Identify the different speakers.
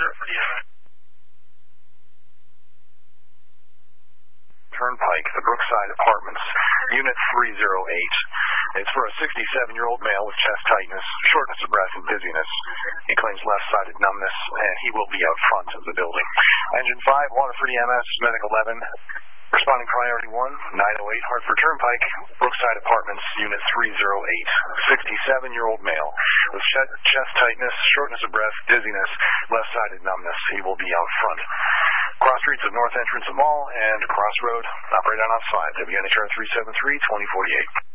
Speaker 1: Turnpike, the Brookside Apartments, Unit 308. It's for a 67-year-old male with chest tightness, shortness of breath, and dizziness. He claims left-sided numbness, and he will be out front of the building. Engine 5, Waterford EMS, Medic 11. Responding priority 1, 908 Hartford Turnpike, Brookside Apartments, Unit 308. 67-year-old male with chest tightness, shortness of breath, dizziness, left-sided numbness. He will be out front. Cross streets of North Entrance of Mall and Crossroad. Operate on outside. WNHR 373-2048.